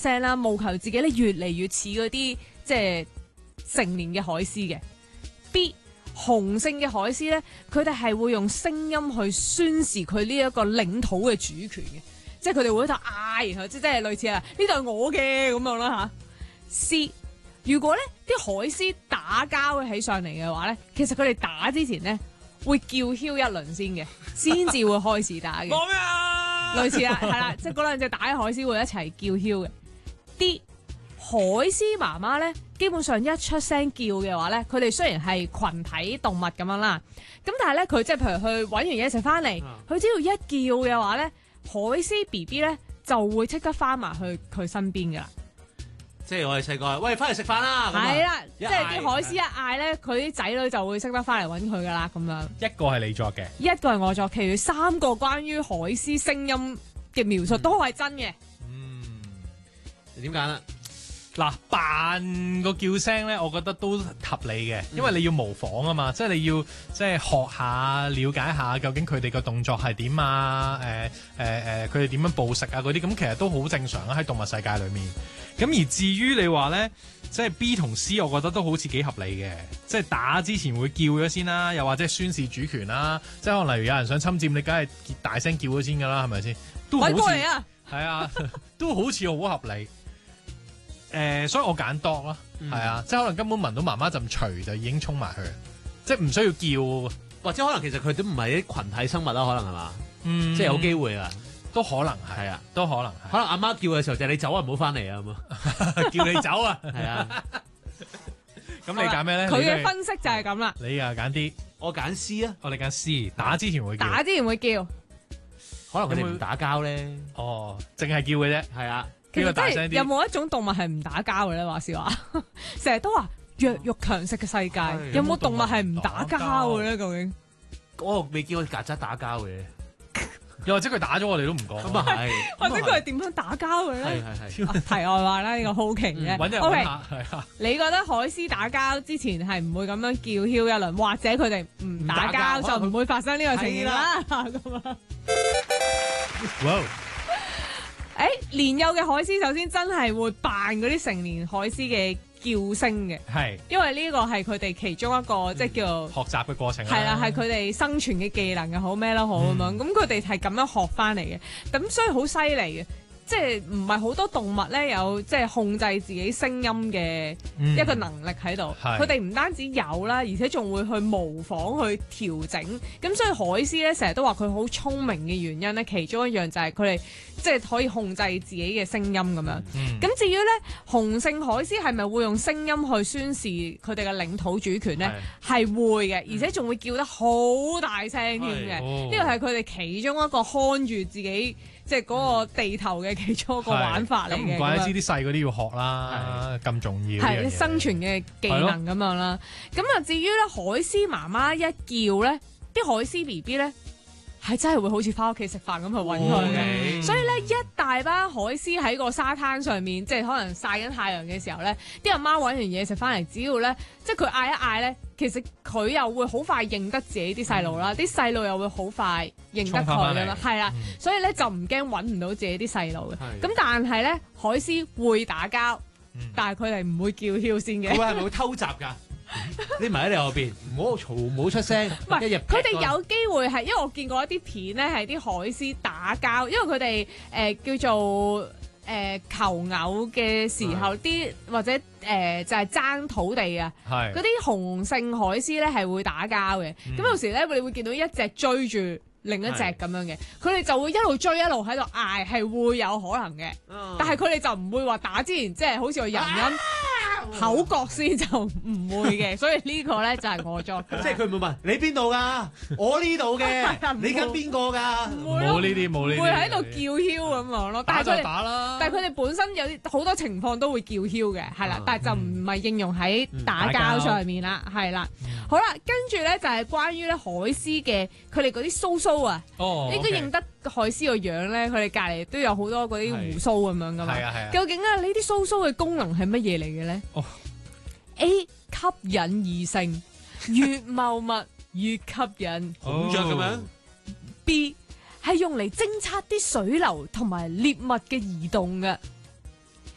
聲啦，務求自己咧越嚟越似嗰啲即係成年嘅海獅嘅。B 雄性嘅海獅咧，佢哋係會用聲音去宣示佢呢一個領土嘅主權嘅，即係佢哋會喺度嗌，然後即係類似啊呢度係我嘅咁樣啦嚇。C 如果咧啲海獅打交起上嚟嘅話咧，其實佢哋打之前咧會叫囂一輪先嘅，先至會開始打嘅。 講咩啊？ 類似啦，係啦，即係嗰兩隻打嘅海獅會一齊叫囂嘅。D 海獅媽媽咧，基本上一出聲叫嘅話咧，佢哋雖然係群體動物咁樣啦，咁但係咧佢即係譬如去揾完嘢食翻嚟，佢只要一叫嘅話咧，海獅 BB 咧就會即刻翻埋去佢身邊噶啦。 即係我哋細個，喂，翻嚟食飯啦！ 係啦，即係啲海獅一嗌咧，佢啲仔女就會識得翻嚟揾佢噶啦，咁樣。 一個係你作嘅， 一個係我作，其餘3個關於海獅聲音嘅描述都係真嘅。 點解咧？ 嗱，扮個叫聲咧，我覺得都合理嘅，因為你要模仿啊嘛，即係你要即係學下、了解下究竟佢哋個動作係點啊，佢哋點樣捕食啊嗰啲，咁其實都好正常啊喺動物世界裏面。咁而至於你話咧，即係 B 同 C， 我覺得都好似幾合理嘅，即係打之前會叫咗先啦，又或者宣示主權啦，即係可能例如有人想侵佔，你梗係大聲叫咗先㗎啦，係咪先？都好似揾過嚟啊！ 係啊，都好似好合理。所以我揀 dog 咯，係啊，即係可能根本聞到媽媽陣除就已經衝埋去，即係唔需要叫， 或者可能其實佢都唔係啲群體生物啦，可能係嘛？即係有機會啊， 都可能係啊， 都可能係。 可能阿媽叫嘅時候就係你走啊，唔好翻嚟啊咁啊， 叫你走啊， 係啊。 咁你揀咩咧？ 佢嘅分析就係咁啦。 你啊揀啲， 我揀 C 啊， 我哋揀 C， 打之前會叫， 打之前會叫， 可能佢哋唔打交咧。 哦，淨係叫嘅啫， 係啊。 其實即係有冇一種動物係唔打交嘅咧？話是話，成日都話弱肉強食嘅世界，有冇動物係唔打交嘅咧？究竟我未見過曱甴打交嘅， 又或者佢打咗我哋都唔講。 咁啊係， 或者佢係點樣打交嘅咧？ 係。 題外話啦，呢個好奇嘅。 揾人揾下，係啊。 你覺得海獅打交之前係唔會咁樣叫囂一輪，或者佢哋唔打交就唔會發生呢個情形啦？咁啊！ 哇！ 年幼嘅海獅首先真係會扮嗰啲成年海獅嘅叫聲嘅， 係， 因為呢個係佢哋其中一個即係叫學習嘅過程。 係啦，係佢哋生存嘅技能又好咩都好咁樣，咁佢哋係咁樣學翻嚟嘅，咁所以好犀利嘅。即係唔係好多動物咧有即係控制自己聲音嘅一個能力喺度，佢哋唔單止有啦，而且仲會去模仿去調整。咁所以海獅咧成日都話佢好聰明嘅原因咧，其中一樣就係佢哋即係可以控制自己嘅聲音咁樣。咁至於咧雄性海獅係咪會用聲音去宣示佢哋嘅領土主權咧？係會嘅，而且仲會叫得好大聲添嘅。呢個係佢哋其中一個看住自己即係嗰個地頭嘅其中一個玩法嚟嘅。咁唔怪得知啲細嗰啲要學啦，咁重要。 係生存嘅技能咁樣啦。咁啊，至於咧海獅媽媽一叫咧，啲海獅 BB 咧係真係會好似翻屋企食飯咁去揾佢嘅。所以咧一大班海獅喺個沙灘上面，即係可能曬緊太陽嘅時候咧，啲阿媽揾完嘢食翻嚟，只要咧即係佢嗌一嗌咧，其實佢又會好快認得自己啲細路啦，啲細路又會好快認得佢咁樣，係啦，所以咧就唔驚揾唔到自己啲細路嘅。咁但係咧海獅會打交，但係佢哋唔會叫囂先嘅。 佢係咪會偷襲㗎？匿埋喺你後邊，唔好嘈，唔好出聲。 唔係，佢哋有機會係，因為我見過一啲片咧，係啲海獅打交，因為佢哋叫做求偶嘅時候，啲或者就係爭土地啊，嗰啲雄性海獅咧係會打交嘅。咁有時咧，你會見到一隻追住另一隻咁樣嘅，佢哋就會一路追一路喺度嗌，係會有可能嘅。但係佢哋就唔會話打之前，即係好似個人音。口角先就唔會嘅，所以呢個咧就係我作嘅。 即係佢唔會問你邊度㗎，我呢度嘅，你跟邊個㗎？ 冇呢啲，冇呢啲， 會喺度叫囂咁樣咯。 打就打啦。 但係佢哋本身有啲好多情況都會叫囂嘅，係啦，但係就唔係應用喺打交上面啦，係啦。好啦，跟住咧就係關於咧海獅嘅佢哋嗰啲鬚鬚啊，應該認得海獅個樣咧，佢哋隔離都有好多嗰啲鬍鬚咁樣噶嘛。係啊。究竟呢啲鬚鬚嘅功能係乜嘢嚟嘅咧？A 吸引異性，越茂密越吸引。 孔雀咁樣。 B 係用嚟偵測啲水流同埋獵物嘅移動嘅。